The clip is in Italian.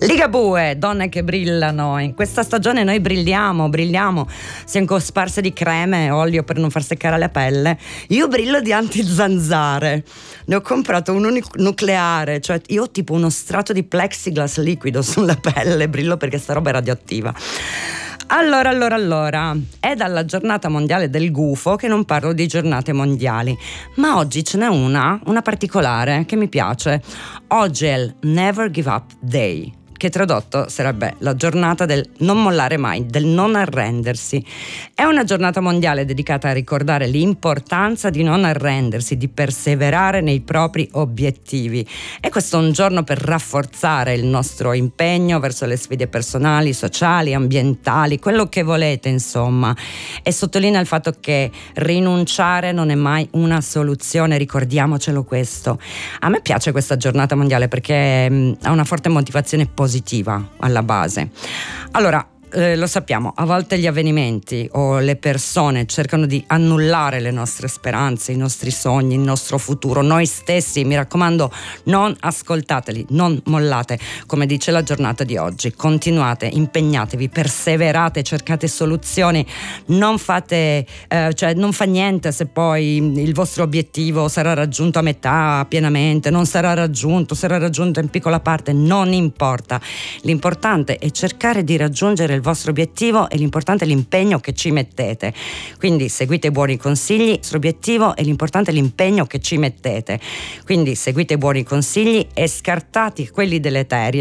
Ligabue, donne che brillano. In questa stagione noi brilliamo, siamo cosparse di creme e olio per non far seccare la pelle. Io brillo di antizanzare. Ne ho comprato uno nucleare, cioè io ho tipo uno strato di plexiglass liquido sulla pelle, brillo perché sta roba è radioattiva. Allora, è dalla giornata mondiale del gufo che non parlo di giornate mondiali, ma oggi ce n'è una particolare che mi piace. Oggi è il Never Give Up Day, che tradotto sarebbe la giornata del non mollare mai, del non arrendersi. È una giornata mondiale dedicata a ricordare l'importanza di non arrendersi, di perseverare nei propri obiettivi. E questo è un giorno per rafforzare il nostro impegno verso le sfide personali, sociali, ambientali, quello che volete, insomma. E sottolinea il fatto che rinunciare non è mai una soluzione, ricordiamocelo questo. A me piace questa giornata mondiale perché ha una forte motivazione positiva alla base. Allora, lo sappiamo, a volte gli avvenimenti o le persone cercano di annullare le nostre speranze, i nostri sogni, il nostro futuro, noi stessi. Mi raccomando, non ascoltateli, non mollate, come dice la giornata di oggi. Continuate, impegnatevi, perseverate, cercate soluzioni, non fate, non fa niente se poi il vostro obiettivo sarà raggiunto a metà, pienamente, non sarà raggiunto, sarà raggiunto in piccola parte, non importa. L'importante è cercare di raggiungere il vostro obiettivo e l'importante è l'impegno che ci mettete. Quindi seguite i buoni consigli, il vostro obiettivo e l'importante è l'impegno che ci mettete. Quindi seguite i buoni consigli e scartate quelli deleteri